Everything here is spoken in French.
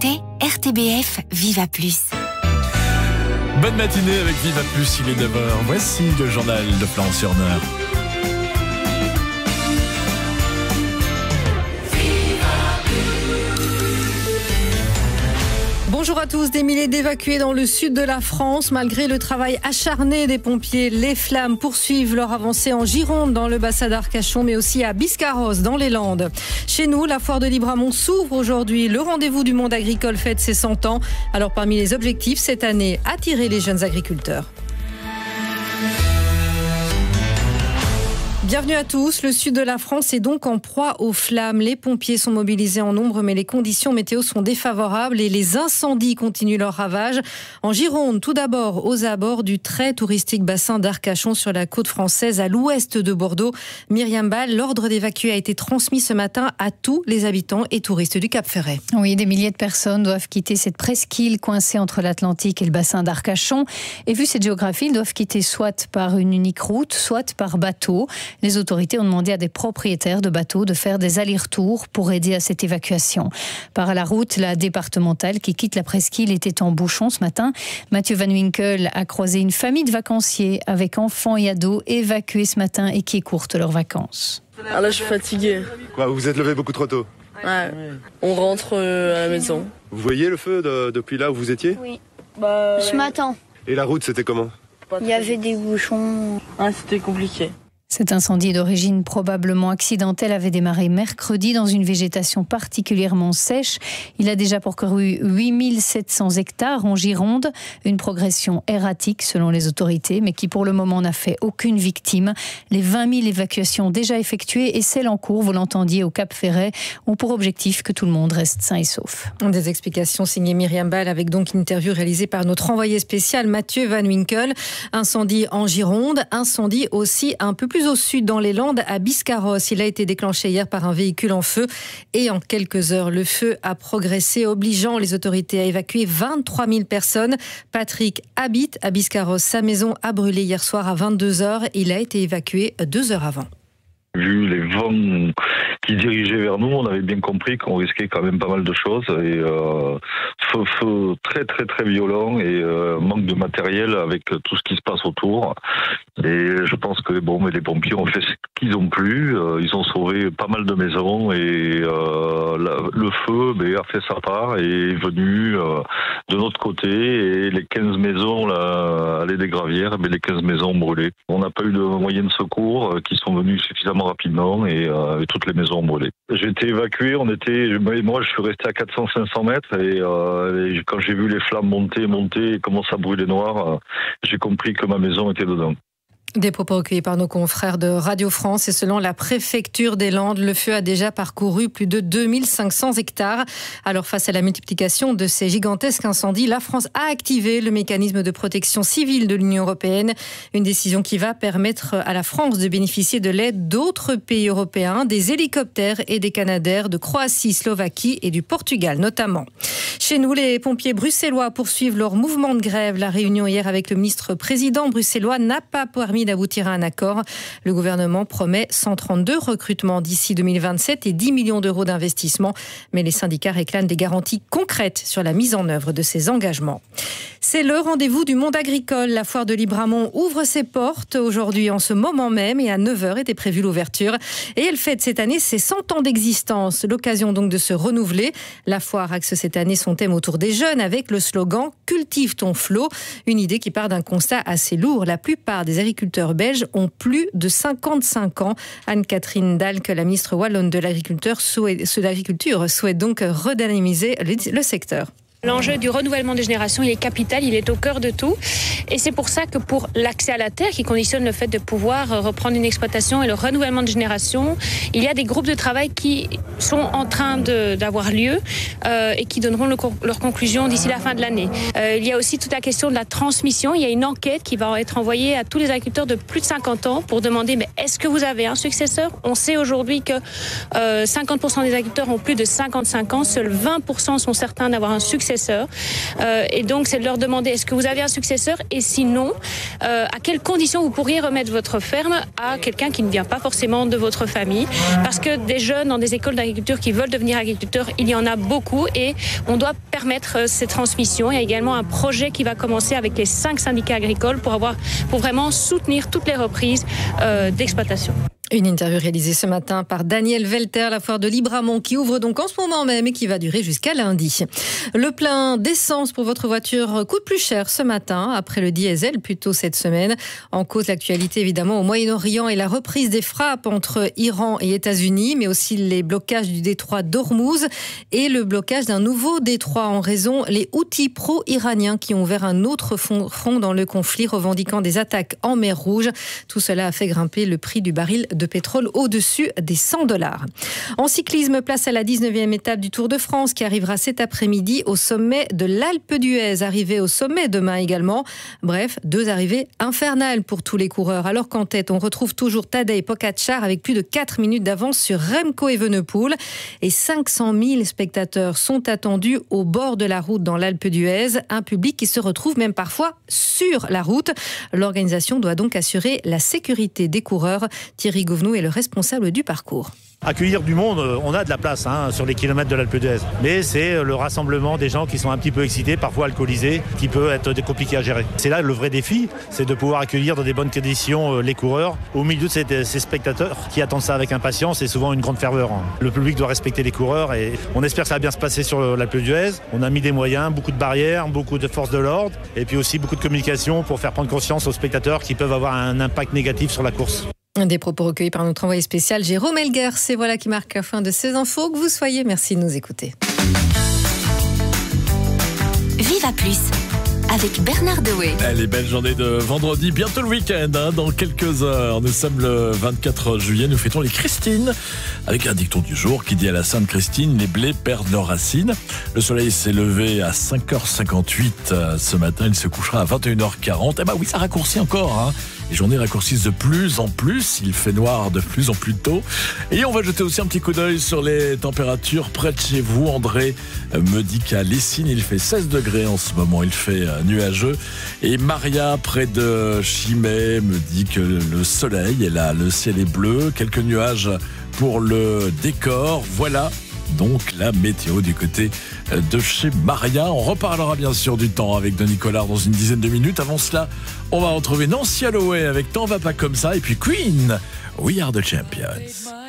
écoutez RTBF Viva Plus. Bonne matinée avec Viva Plus, il est 9h. Voici le journal de Florence-sur-Mer. Bonjour à tous. Des milliers d'évacués dans le sud de la France. Malgré le travail acharné des pompiers, les flammes poursuivent leur avancée en Gironde, dans le bassin d'Arcachon, mais aussi à Biscarrosse, dans les Landes. Chez nous, la foire de Libramont s'ouvre aujourd'hui. Le rendez-vous du monde agricole fête ses 100 ans. Alors, parmi les objectifs cette année, attirer les jeunes agriculteurs. Bienvenue à tous. Le sud de la France est donc en proie aux flammes. Les pompiers sont mobilisés en nombre, mais les conditions météo sont défavorables et les incendies continuent leur ravage. En Gironde, tout d'abord, aux abords du très touristique bassin d'Arcachon sur la côte française à l'ouest de Bordeaux. Myriam Ball, l'ordre d'évacuer a été transmis ce matin à tous les habitants et touristes du Cap-Ferret. Oui, des milliers de personnes doivent quitter cette presqu'île coincée entre l'Atlantique et le bassin d'Arcachon. Et vu cette géographie, ils doivent quitter soit par une unique route, soit par bateau. Les autorités ont demandé à des propriétaires de bateaux de faire des allers-retours pour aider à cette évacuation. Par la route, la départementale qui quitte la presqu'île était en bouchon ce matin. Mathieu Van Winkel a croisé une famille de vacanciers avec enfants et ados évacués ce matin et qui écourtent leurs vacances. Ah là, je suis fatiguée. Quoi, vous vous êtes levé beaucoup trop tôt? Ouais. On rentre à la maison. Vous voyez le feu depuis là où vous étiez? Oui. Ce matin. Et la route, c'était comment? Il y avait des bouchons. Ah, c'était compliqué. Cet incendie d'origine probablement accidentelle avait démarré mercredi dans une végétation particulièrement sèche. Il a déjà parcouru 8700 hectares en Gironde, une progression erratique selon les autorités, mais qui pour le moment n'a fait aucune victime. Les 20 000 évacuations déjà effectuées et celles en cours, vous l'entendiez, au Cap-Ferret, ont pour objectif que tout le monde reste sain et sauf. Des explications signées Myriam Ball avec donc une interview réalisée par notre envoyé spécial Mathieu Van Winkel. Incendie en Gironde, incendie aussi un peu plus au sud dans les Landes à Biscarrosse. Il a été déclenché hier par un véhicule en feu et en quelques heures, le feu a progressé, obligeant les autorités à évacuer 23 000 personnes. Patrick habite à Biscarrosse. Sa maison a brûlé hier soir à 22h. Il a été évacué 2 heures avant. Vu les vents qui dirigeaient vers nous, on avait bien compris qu'on risquait quand même pas mal de choses. Et feu très très très violent et manque de matériel avec tout ce qui se passe autour. Et je pense que mais les pompiers ont fait ce qu'ils ont pu. Ils ont sauvé pas mal de maisons et le feu a fait sa part et est venu de notre côté. Et les 15 maisons, là, allée des Gravières, les 15 maisons ont brûlé. On n'a pas eu de moyens de secours qui sont venus suffisamment rapidement et toutes les maisons ont brûlé. J'ai été évacué, moi je suis resté à 400-500 mètres et quand j'ai vu les flammes monter et commencer à brûler noir, j'ai compris que ma maison était dedans. Des propos recueillis par nos confrères de Radio France et selon la préfecture des Landes, le feu a déjà parcouru plus de 2500 hectares. Alors face à la multiplication de ces gigantesques incendies, la France a activé le mécanisme de protection civile de l'Union européenne. Une décision qui va permettre à la France de bénéficier de l'aide d'autres pays européens, des hélicoptères et des Canadair de Croatie, Slovaquie et du Portugal notamment. Chez nous, les pompiers bruxellois poursuivent leur mouvement de grève. La réunion hier avec le ministre-président bruxellois n'a pas permis d'aboutir à un accord. Le gouvernement promet 132 recrutements d'ici 2027 et 10 millions d'euros d'investissement. Mais les syndicats réclament des garanties concrètes sur la mise en œuvre de ces engagements. C'est le rendez-vous du monde agricole. La foire de Libramont ouvre ses portes aujourd'hui en ce moment même et à 9h était prévue l'ouverture. Et elle fête cette année ses 100 ans d'existence. L'occasion donc de se renouveler. La foire axe cette année son thème autour des jeunes avec le slogan « Cultive ton flot ». Une idée qui part d'un constat assez lourd. La plupart des agriculteurs belges ont plus de 55 ans. Anne-Catherine Dalk, la ministre wallonne de l'agriculture, souhaite donc redynamiser le secteur. L'enjeu du renouvellement des générations, il est capital, il est au cœur de tout. Et c'est pour ça que pour l'accès à la terre, qui conditionne le fait de pouvoir reprendre une exploitation et le renouvellement de générations, il y a des groupes de travail qui sont en train d'avoir lieu et qui donneront leurs conclusions d'ici la fin de l'année. Il y a aussi toute la question de la transmission. Il y a une enquête qui va être envoyée à tous les agriculteurs de plus de 50 ans pour demander mais est-ce que vous avez un successeur? On sait aujourd'hui que 50% des agriculteurs ont plus de 55 ans, seuls 20% sont certains d'avoir un successeur successeur. Et donc, c'est de leur demander, est-ce que vous avez un successeur? Et sinon, à quelles conditions vous pourriez remettre votre ferme à quelqu'un qui ne vient pas forcément de votre famille? Parce que des jeunes dans des écoles d'agriculture qui veulent devenir agriculteurs, il y en a beaucoup et on doit permettre ces transmissions. Il y a également un projet qui va commencer avec les 5 syndicats agricoles pour vraiment soutenir toutes les reprises d'exploitation. Une interview réalisée ce matin par Daniel Velter, la foire de Libramont qui ouvre donc en ce moment même et qui va durer jusqu'à lundi. Le plein d'essence pour votre voiture coûte plus cher ce matin, après le diesel plutôt cette semaine. En cause, l'actualité évidemment au Moyen-Orient et la reprise des frappes entre Iran et États-Unis, mais aussi les blocages du détroit d'Ormuz et le blocage d'un nouveau détroit en raison des Houthis pro-iraniens qui ont ouvert un autre front dans le conflit, revendiquant des attaques en mer Rouge. Tout cela a fait grimper le prix du baril de pétrole au-dessus des $100. En cyclisme, place à la 19e étape du Tour de France qui arrivera cet après-midi au sommet de l'Alpe d'Huez, arrivée au sommet demain également. Bref, 2 arrivées infernales pour tous les coureurs. Alors qu'en tête, on retrouve toujours Tadej Pogačar avec plus de 4 minutes d'avance sur Remco Evenepoel. Et 500 000 spectateurs sont attendus au bord de la route dans l'Alpe d'Huez. Un public qui se retrouve même parfois sur la route. L'organisation doit donc assurer la sécurité des coureurs. Thierry Gouvenou est le responsable du parcours. Accueillir du monde, on a de la place sur les kilomètres de l'Alpe d'Huez. Mais c'est le rassemblement des gens qui sont un petit peu excités, parfois alcoolisés, qui peut être compliqué à gérer. C'est là le vrai défi, c'est de pouvoir accueillir dans des bonnes conditions les coureurs au milieu de ces spectateurs qui attendent ça avec impatience et souvent une grande ferveur. Le public doit respecter les coureurs et on espère que ça va bien se passer sur l'Alpe d'Huez. On a mis des moyens, beaucoup de barrières, beaucoup de forces de l'ordre et puis aussi beaucoup de communication pour faire prendre conscience aux spectateurs qui peuvent avoir un impact négatif sur la course. Des propos recueillis par notre envoyé spécial Jérôme Elguer. C'est voilà qui marque la fin de ces infos. Que vous soyez, merci de nous écouter. Viva Plus avec Bernard Dewey. Allez, belle journée de vendredi, bientôt le week-end, dans quelques heures. Nous sommes le 24 juillet, nous fêtons les Christines, avec un dicton du jour qui dit à la Sainte Christine, les blés perdent leurs racines. Le soleil s'est levé à 5h58 ce matin, il se couchera à 21h40. Eh ben oui, ça raccourcit encore, Les journées raccourcissent de plus en plus, il fait noir de plus en plus tôt. Et on va jeter aussi un petit coup d'œil sur les températures près de chez vous. André me dit qu'à Lessines, il fait 16 degrés en ce moment, il fait nuageux. Et Maria, près de Chimay, me dit que le soleil est là, le ciel est bleu, quelques nuages pour le décor. Voilà donc la météo du côté de chez Maria. On reparlera bien sûr du temps avec Denis Collard dans une dizaine de minutes. Avant cela, on va retrouver Nancy Holloway avec T'en va pas comme ça et puis Queen, We Are the Champions.